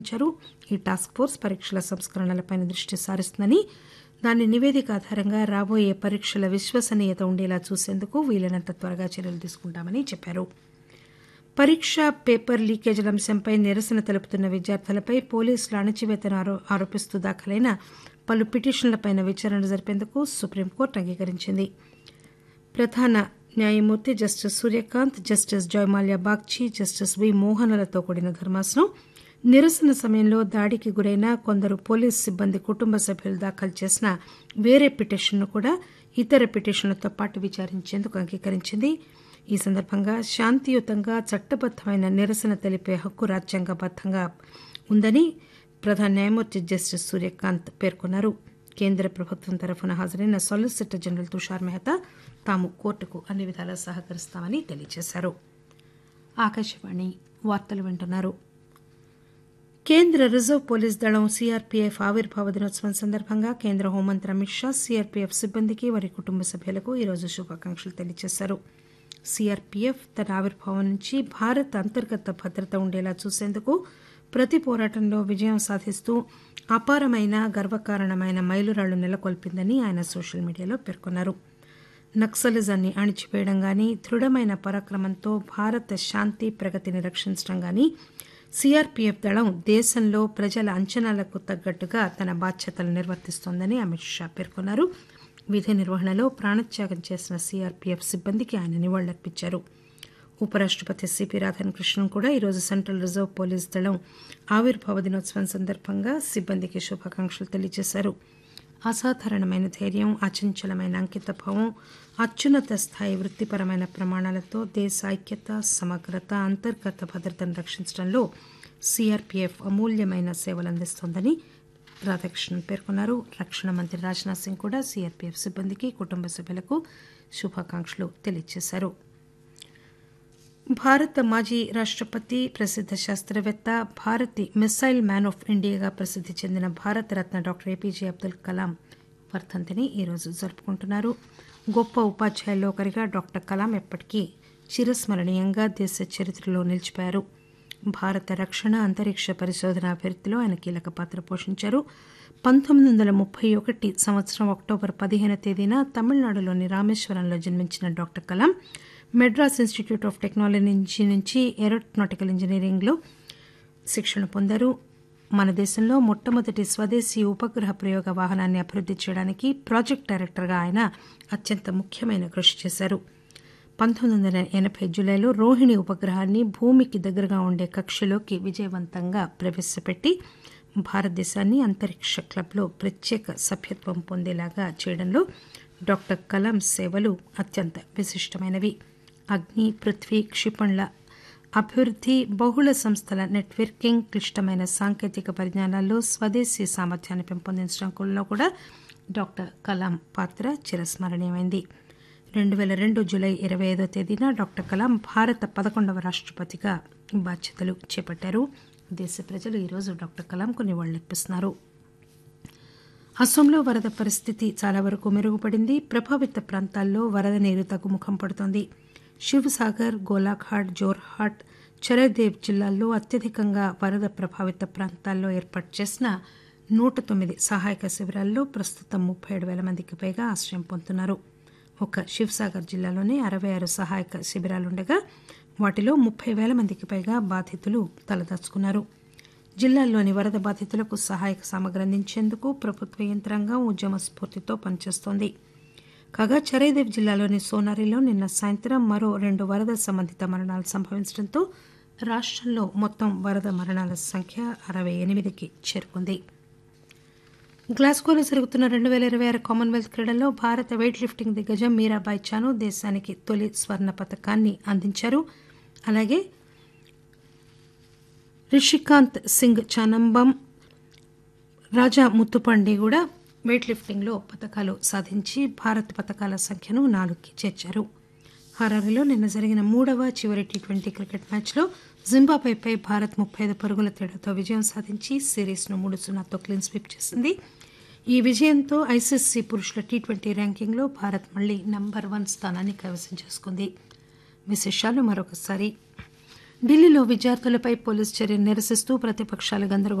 ఇచ్చారు. ఈ task force పరీక్షల సంస్కరణలపై దృష్టి సారిస్తుందని, దాని నివేదిక ఆధారంగా రాబోయే పరీక్షల విశ్వసనీయత ఉండేలా చూసేందుకు వీలైనంత త్వరగా చర్యలు తీసుకుంటామని చెప్పారు. పరీక్ష పేపర్ లీకేజీల అంశంపై నిరసన తెలుపుతున్న విద్యార్థులపై పోలీసుల అణచివేతను ఆరోపిస్తూ దాఖలైన పలు పిటిషన్లపై విచారణ జరిపేందుకు సుప్రీంకోర్టు అంగీకరించింది. ప్రధాన న్యాయమూర్తి justice Surya Kant, justice Joymalya Bagchi, justice వి మోహనలతో కూడిన ధర్మాసనం నిరసన సమయంలో దాడికి గురైన కొందరు పోలీసు సిబ్బంది కుటుంబ సభ్యులు దాఖలు చేసిన వేరే పిటిషన్ను కూడా ఇతర పిటిషన్లతో పాటు విచారించేందుకు అంగీకరించింది. ఈ సందర్భంగా శాంతియుతంగా చట్టబద్దమైన నిరసన తెలిపే హక్కు రాజ్యాంగబద్దంగా ఉందని ప్రధాన న్యాయమూర్తి జస్టిస్ సూర్యకాంత్ పేర్కొన్నారు. కేంద్ర ప్రభుత్వం తరఫున హాజరైన సాలిసిటర్ జనరల్ తుషార్ మెహతా తాము కోర్టుకు అన్ని విధాలా సహకరిస్తామని తెలియజేశారు. ఆకాశవాణి వార్తలు వింటున్నారు. కేంద్ర రిజర్వ్ పోలీస్ దళం సీఆర్పీఎఫ్ ఆవిర్భావ దినోత్సవం సందర్భంగా కేంద్ర హోంమంత్రి అమిత్ షా సీఆర్పీఎఫ్ సిబ్బందికి, వారి కుటుంబ సభ్యులకు ఈరోజు శుభాకాంక్షలు తెలియజేశారు. సీఆర్పీఎఫ్ తన ఆవిర్భావం నుంచి భారత్ అంతర్గత భద్రత ఉండేలా చూసేందుకు ప్రతి పోరాటంలో విజయం సాధిస్తూ అపారమైన గర్వకారణమైన మైలురాళ్లు నెలకొల్పిందని ఆయన సోషల్ మీడియాలో పేర్కొన్నారు. నక్సలిజాన్ని అణిచివేయడం గానీ, దృఢమైన పరాక్రమంతో భారత శాంతి ప్రగతిని రక్షించడం గానీ సీఆర్పీఎఫ్ దళం దేశంలో ప్రజల అంచనాలకు తగ్గట్టుగా తన బాధ్యతలు నిర్వర్తిస్తోందని అమిత్ షా పేర్కొన్నారు. విధి నిర్వహణలో ప్రాణత్యాగం చేసిన సీఆర్పీఎఫ్ సిబ్బందికి ఆయన నివాళులర్పించారు. ఉపరాష్టపతి సిపి రాధాకృష్ణన్ కూడా ఈరోజు సెంట్రల్ రిజర్వ్ పోలీస్ దళం ఆవిర్భావ దినోత్సవం సందర్భంగా సిబ్బందికి శుభాకాంక్షలు తెలియజేశారు. అసాధారణమైన ధైర్యం, అచంచలమైన అంకితభావం, అత్యున్నత స్థాయి వృత్తిపరమైన ప్రమాణాలతో దేశ ఐక్యత, సమగ్రత, అంతర్గత భద్రతను రక్షించడంలో సీఆర్పీఎఫ్ అమూల్యమైన సేవలందిస్తోందని రాధాకృష్ణన్ పేర్కొన్నారు. రక్షణ మంత్రి రాజ్నాథ్ సింగ్ కూడా సీఆర్పీఎఫ్ సిబ్బందికి, కుటుంబ సభ్యులకు శుభాకాంక్షలు తెలియజేశారు. భారత మాజీ రాష్టపతి, ప్రసిద్ధ శాస్త్రవేత్త, భారతి మిసైల్ మ్యాన్ ఆఫ్ ఇండియాగా ప్రసిద్ధి చెందిన భారతరత్న డాక్టర్ ఏపీజే అబ్దుల్ కలాం వర్ధంతిని ఈరోజు జరుపుకుంటున్నారు. గొప్ప ఉపాధ్యాయుల్లో ఒకరిగా డాక్టర్ కలాం ఎప్పటికీ చిరస్మరణీయంగా దేశ చరిత్రలో నిలిచిపోయారు. భారత రక్షణ, అంతరిక్ష పరిశోధన అభివృద్ధిలో ఆయన కీలక పాత్ర పోషించారు. 1931 సంవత్సరం అక్టోబర్ 15వ తేదీన తమిళనాడులోని రామేశ్వరంలో జన్మించిన doctor Kalam Madras institute of technology నుంచి ఏరోనాటికల్ ఇంజనీరింగ్లో శిక్షణ పొందారు. మన దేశంలో మొట్టమొదటి స్వదేశీ ఉపగ్రహ ప్రయోగ వాహనాన్ని అభివృద్ధి చేయడానికి ప్రాజెక్ట్ డైరెక్టర్గా ఆయన అత్యంత ముఖ్యమైన కృషి చేశారు. 1980 జూలైలో రోహిణి ఉపగ్రహాన్ని భూమికి దగ్గరగా ఉండే కక్షలోకి విజయవంతంగా ప్రవేశపెట్టి భారతదేశాన్ని అంతరిక్ష క్లబ్లో ప్రత్యేక సభ్యత్వం పొందేలాగా చేయడంలో డాక్టర్ కలాం సేవలు అత్యంత విశిష్టమైనవి. అగ్ని, పృథ్వీ, క్షిపణుల అభివృద్ధి, బహుళ సంస్థల నెట్వర్కింగ్, క్లిష్టమైన సాంకేతిక పరిజ్ఞానాల్లో స్వదేశీ సామర్థ్యాన్ని పెంపొందించడంలో కూడా డాక్టర్ కలాం పాత్ర చిరస్మరణీయమైంది. 2002 జూలై 25వ తేదీన డాక్టర్ కలాం భారత 11వ రాష్టపతిగా బాధ్యతలు చేపట్టారు. దేశ ప్రజలు ఈరోజు డాక్టర్ కలాంకు నివాళులర్పిస్తున్నారు. అస్సాంలో వరద పరిస్థితి చాలా వరకు మెరుగుపడింది. ప్రభావిత ప్రాంతాల్లో వరద నీరు తగ్గుముఖం పడుతోంది. శివసాగర్, గోలాఘాట్, జోర్హాట్, చరైదేవ్ జిల్లాల్లో అత్యధికంగా వరద ప్రభావిత ప్రాంతాల్లో ఏర్పాటు చేసిన 109 సహాయక శిబిరాల్లో ప్రస్తుతం 37,000 మందికి పైగా ఆశ్రయం పొందుతున్నారు. ఒక శివసాగర్ జిల్లాలోనే 66 సహాయక శిబిరాలుండగా వాటిలో 30,000 మందికి పైగా బాధితులు తలదాచుకున్నారు. జిల్లాల్లోని వరద బాధితులకు సహాయక సామగ్రి అందించేందుకు ప్రభుత్వ యంత్రాంగం ఉద్యమ స్ఫూర్తితో పనిచేస్తోంది. కాగా చరైదేవ్ జిల్లాలోని సోనారిలో నిన్న సాయంత్రం మరో 2 వరద సంబంధిత మరణాలు సంభవించడంతో రాష్టంలో మొత్తం వరద మరణాల సంఖ్య 68కి చేరుకుంది. గ్లాస్గోలో జరుగుతున్న 2026 కామన్వెల్త్ క్రీడల్లో భారత వెయిట్ లిఫ్టింగ్ దిగ్గజం మీరాబాయి చాను దేశానికి తొలి స్వర్ణ పతకాన్ని అందించారు. అలాగే రిషికాంత్ సింగ్ చానంబం, రాజా ముత్తుపండి కూడా వెయిట్ లిఫ్టింగ్లో పతకాలు సాధించి భారత పతకాల సంఖ్యను 4కి చేర్చారు. హరారీలో నిన్న జరిగిన 3వ చివరి టీ20 క్రికెట్ మ్యాచ్లో జింబాబ్వేపై భారత్ 35 పరుగుల తేడాతో విజయం సాధించి సిరీస్ను 3-0తో క్లీన్ స్వీప్ చేసింది. ఈ విజయంతో ఐసీసీ పురుషుల టీ20 ర్యాంకింగ్లో భారత్ మళ్లీ నంబర్ 1 స్థానాన్ని కైవసం చేసుకుంది. విశేషాలు మరొకసారి. ఢిల్లీలో విద్యార్థులపై పోలీసు చర్యను నిరసిస్తూ ప్రతిపక్షాలు గందరగోళం